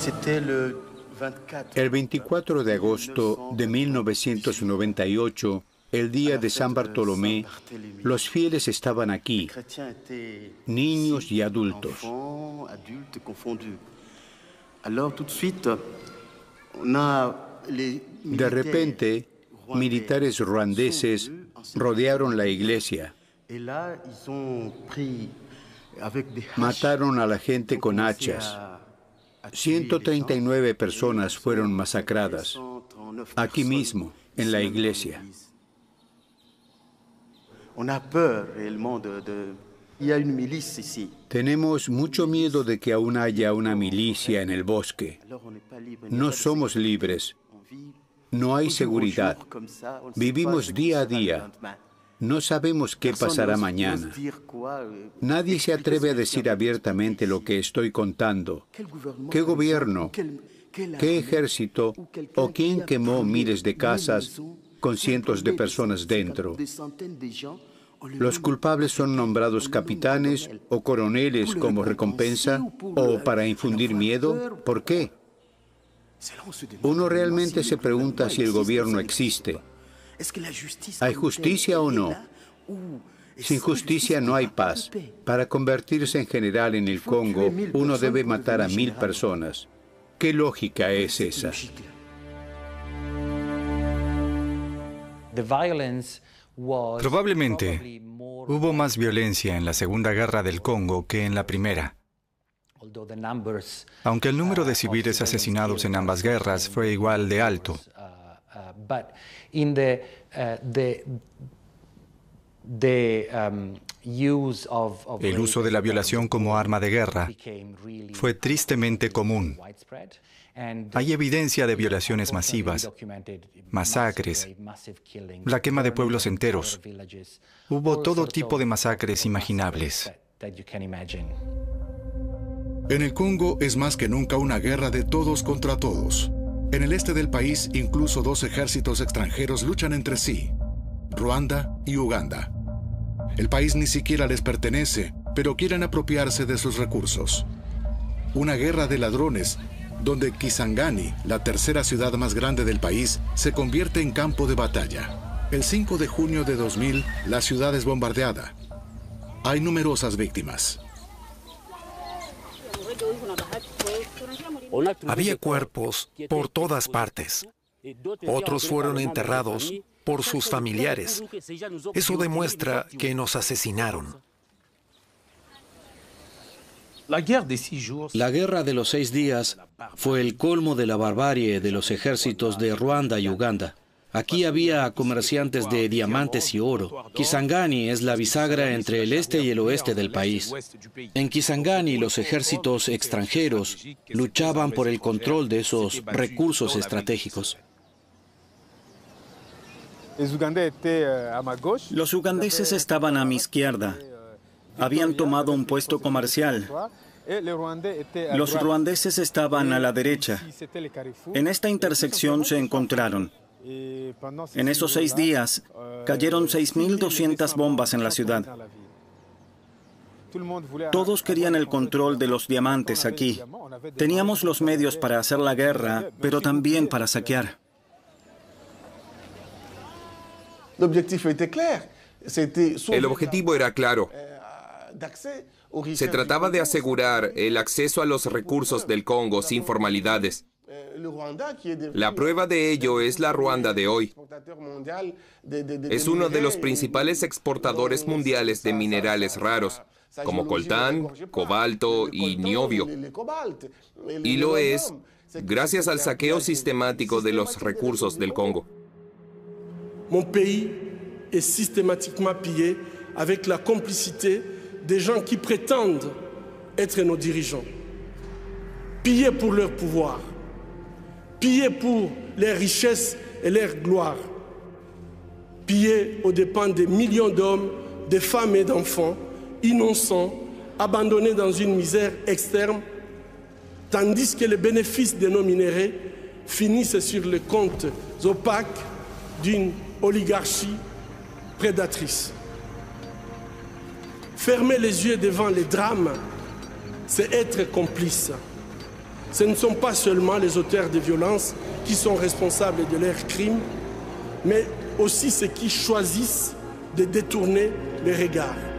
El 24 de agosto de 1998, el día de San Bartolomé, los fieles estaban aquí, niños y adultos. De repente, militares ruandeses rodearon la iglesia. Mataron a la gente con hachas. 139 personas fueron masacradas, aquí mismo, en la iglesia. Tenemos mucho miedo de que aún haya una milicia en el bosque. No somos libres. No hay seguridad. Vivimos día a día. No sabemos qué pasará mañana. Nadie se atreve a decir abiertamente lo que estoy contando. ¿Qué gobierno, qué ejército o quién quemó miles de casas con cientos de personas dentro? ¿Los culpables son nombrados capitanes o coroneles como recompensa o para infundir miedo? ¿Por qué? Uno realmente se pregunta si el gobierno existe. ¿Hay justicia o no? Sin justicia no hay paz. Para convertirse en general en el Congo, uno debe matar a 1000 personas. ¿Qué lógica es esa? Probablemente hubo más violencia en la Segunda Guerra del Congo que en la Primera. Aunque el número de civiles asesinados en ambas guerras fue igual de alto. El uso de la violación como arma de guerra fue tristemente común. Hay evidencia de violaciones masivas, masacres, la quema de pueblos enteros. Hubo todo tipo de masacres imaginables. En el Congo es más que nunca una guerra de todos contra todos. En el este del país, incluso 2 ejércitos extranjeros luchan entre sí, Ruanda y Uganda. El país ni siquiera les pertenece, pero quieren apropiarse de sus recursos. Una guerra de ladrones, donde Kisangani, la tercera ciudad más grande del país, se convierte en campo de batalla. El 5 de junio de 2000, la ciudad es bombardeada. Hay numerosas víctimas. Había cuerpos por todas partes. Otros fueron enterrados por sus familiares. Eso demuestra que nos asesinaron. La guerra de los 6 días fue el colmo de la barbarie de los ejércitos de Ruanda y Uganda. Aquí había comerciantes de diamantes y oro. Kisangani es la bisagra entre el este y el oeste del país. En Kisangani, los ejércitos extranjeros luchaban por el control de esos recursos estratégicos. Los ugandeses estaban a mi izquierda. Habían tomado un puesto comercial. Los ruandeses estaban a la derecha. En esta intersección se encontraron. En esos 6 días, cayeron 6.200 bombas en la ciudad. Todos querían el control de los diamantes aquí. Teníamos los medios para hacer la guerra, pero también para saquear. El objetivo era claro. Se trataba de asegurar el acceso a los recursos del Congo sin formalidades. La prueba de ello es la Ruanda de hoy. Es uno de los principales exportadores mundiales de minerales raros, como coltán, cobalto y niobio. Y lo es gracias al saqueo sistemático de los recursos del Congo. Mon pays est systématiquement pillé avec la complicité des gens qui prétendent être nos dirigeants. Pillés pour leur pouvoir, pillés pour leurs richesses et leur gloire, pillés aux dépens des millions d'hommes, de femmes et d'enfants innocents, abandonnés dans une misère externe, tandis que les bénéfices de nos minéraux finissent sur les comptes opaques d'une oligarchie prédatrice. Fermer les yeux devant les drames, c'est être complice. ce ne sont pas seulement les auteurs de violences qui sont responsables de leurs crimes, mais aussi ceux qui choisissent de détourner les regards.